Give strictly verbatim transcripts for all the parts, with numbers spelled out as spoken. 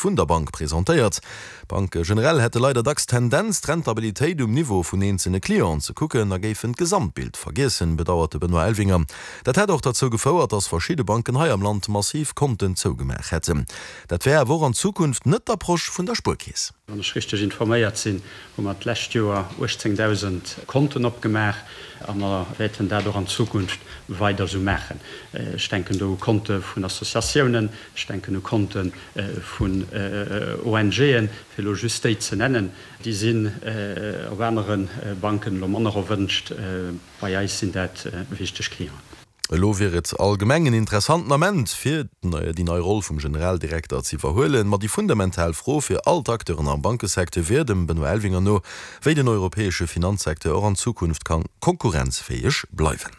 vun der Bank präsentiert. Bank generell hätte leider dax Tendenz Rentabilität um Niveau vun einzelne Klienten zu gucken, da gefen Gesamtbild vergessen, bedauerte Benoit Elvinger. Dat hat auch dazu gefordert, dass verschiedene Banken hier am Land massiv Konten zugemerkt hätten. Dat wäre woran Zukunft net der Prosch vun der Spurkies. Wenn ich richtig informiert sind, wo man letztes Jahr achtzigtausend Konten abgemacht, und wir werden dadurch in Zukunft weiter so machen. Ich denke, du Konten von Assoziationen, ich denke, du Konten von äh, O N G, für Logistik zu nennen, die sind äh, auf anderen Banken noch immer erwünscht. Äh, bei uns sind das äh, wichtig klar. Lo wäret allgemengen interessantement fir die neue Rolle vom Generaldirektor zu verhohlen, mat die fundamental froh fir all Akteuren am Bankesektor werden Benoit Elvinger no, wéi den europäische Finanzsektor auch an Zukunft kann konkurrenzfähig bleiben.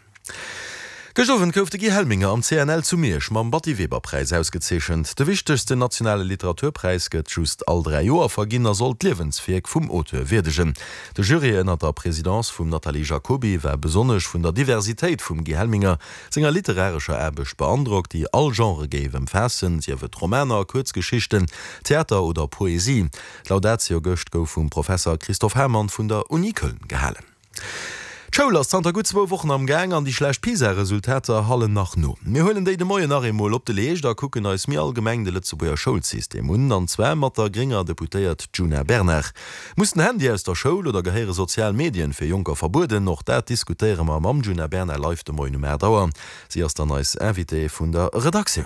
Gejowen koufte Gi Helminger am C N L zu Meersch mam Batti Weber-Preis ausgezeschen. De wichtigste nationale Literaturpreis gëtt just all drei Joer verginner sollt Lebensweg vum Auteur wedegen. De Jury ënner der Präsidentz vum Nathalie Jacobi wär besonnech vun der Diversitéit vum Gi Helminger senger literarscher Erbeg beandruckt, die all Genre géwen fassen, iwwet Romaner, Kurzgeschichten, Theater oder Poesie. Laudatio gëcht gouf vum Professor Christoph Hermann vun der Uni Köln gehalen. Schoulers Santa gut zwei Wochen am Gang an die schlecht PISA-Resultate hallen nach no. Wir holen de de Moie nach emol op de Leeg, da gucken als mir allgemeng de Lützeburger Schulsystem und an zwei Matter geringer deputiert Juna Berner. Mussten Handy aus der Schule oder geheere Sozialmedien fir Junker verboten, noch dat diskutieren ma am Juna Berner live de Moie Nummer dauern. Sie ist dann als Invité vun der Redaktion.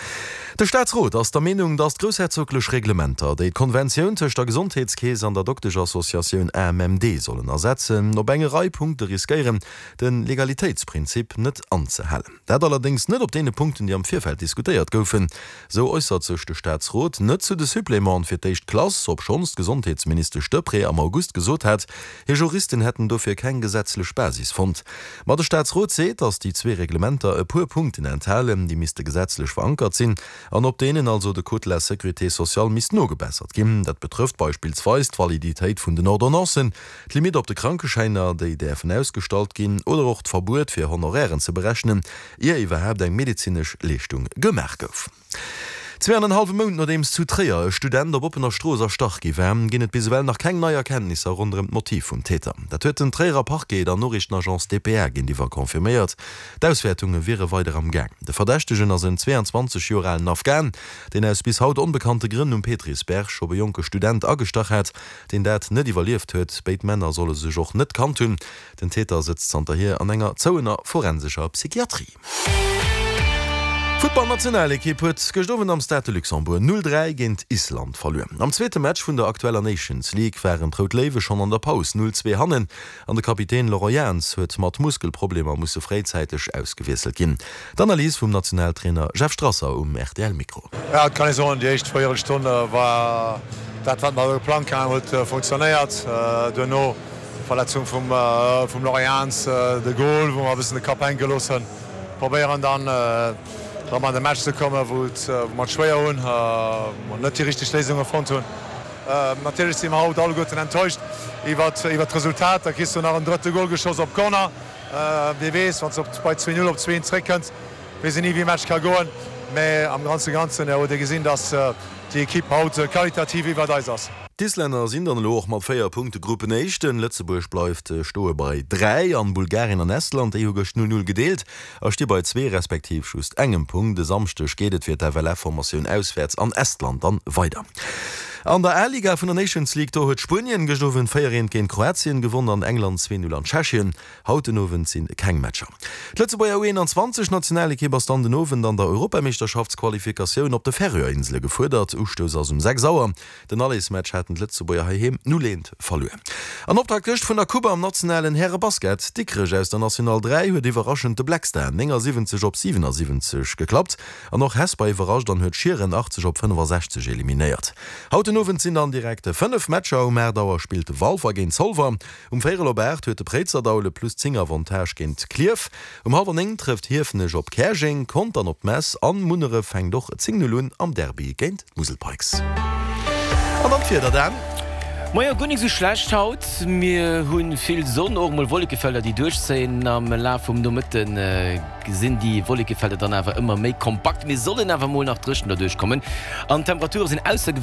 Der Staatsrat aus der Meinung, dass großherzogliche Reglementer die Konvention zwischen der Gesundheitskäse an der Doktorischen Assoziation M M D sollen ersetzen, noch eine Reihe Punkte riskieren, den Legalitätsprinzip nicht anzuhalten. Das allerdings nicht auf den Punkten, die am Vorfeld diskutiert wurden. So äußert sich der Staatsrat nicht zu den Supplementen für die erste Klasse, ob schon das Gesundheitsminister Stöpre am August gesagt hat, die Juristen hätten dafür kein gesetzliche Basis gefunden. Aber der Staatsrat sieht, dass die zwei Reglementer ein paar Punkte enthalten, die müssten gesetzlich verankert sind, an op denen also de Code la Sécurité Sociale mis no gebessert gin. Dat betrifft beispielsweise die Validität vun den Ordonnancen, d Limit op de Krankenscheiner, déi derfen ausgestalt gin oder auch d Verbot fir Honorären ze berechnen, ihr iwwerhab eng medizinisch Leistung gemerk gouf. Zweieinhalb Monate nachdem es zu Trier Studenten op oppener Stroser Stach gewärm, ginnet biswell nach keng neue Erkenntnisse rund um Motiv vom Täter. Der huet den Trierer Parquet der Nachrichtenagenz D P R gin die war konfirmiert. D'auswertungen wäre weiter am Gang. Der Verdächtige er sind zweiundzwanzig Jahre alten Afghan, den er bis haut unbekannte Gründe um Petrisberg ob ein junge Student angestach hat, den dat net evaluiert huet, beit Männer solle sich auch net kan tun. Den Täter sitzt hinterher an enger zouener forensischer Psychiatrie. Football-Nationalequipe huet gestowen am Stade Luxemburg null drei gegen Island verloren. Am zweiten Match vun der aktueller Nations League wären Troutlewe schon an der Pause null zwei hannen. An der Kapitän Loroyans huet mat Muskelprobleme musssse freizeitig ausgewesselt gin. D'Analyse vum Nationaltrainer Jeff Strasser um R T L-Mikro. Ja, kann ich so, die echt vorjährige Stunde war dat wat mal Plan kam huet äh, funktioniert. Äh, de no Verletzung vum äh, vum Loroyans äh, de Goal, wo man bis den Kap eingelossen. Probieren dann äh, da man den Match zu kommen, wo man schwer hun man net die richtige Lesung von tun. Äh, natürlich sind haut alle gut enttäuscht. Iwer das Resultat, da kist du nach ein dritte Goal geschoss op Corner. Äh, wie wees, wat bei zwei null op zwei treckend. Wir sind nie wie Match kann goen. Me am ganzen ganzen ja, gesinn, dass äh, die Equipe haut äh, qualitativ iwwer da ist. D'Isländer sind dann loch mat feier Punkte Gruppe Echten. Lettzeburg bleibt äh, stohe bei drei, an Bulgarien an Estland e hugecht null null gedeelt. Er steht bei zwei respektiv schust engem Punkt. De Samstech gehtt fir der Weltformation auswärts an Estland dann weiter. An der A-Liga vun der Nations League do huet Spien gestowen Féierien gegen Kroatien gewonnen, an England zwei null an Tschechien. Hautenowen sinn keng Matscher. Letze bei einundzwanzig nationale Keberstanden nowen an der Europameisterschaftsqualifikationun op de Färöerinsel gefordert, Ustoss aus dem sechs Sauer. Den alles Match hätten Lettzebauer Haem nullent verloren. An Optrag gëcht vun der Kuba am nationalen Herre Basket, Dickrege aus der National drei huet iwwerraschend de Blackstar enger siebzig op siebenundsiebzig geklappt, an noch Hesper iwwerrascht an huet Schieren achtzig op fünfundsechzig eliminiert. Hauten Nowen sind an direkte fünf Matscher um Merdauer spielte Walfer gegen Solver. Um Ferelobert huet de Prezerdaule plus Zingervantage gent Klief. Um halber eng trifft Hirfnech op Kerching, kommt an op Mess an Munere fängt doch Zingnelun am Derby gent Muselpikes. Und dann vierter dann. Moier gun nicht so schlecht haut, mir hunn viel Sonne auch mal Wollegefelder, die durchsehen am La vom Nomitten äh, sind die Wollegefelder dann einfach immer méi kompakt. Wir sollen einfach mal nach Drischen da durchkommen. An Temperaturen sind außergewöhnlich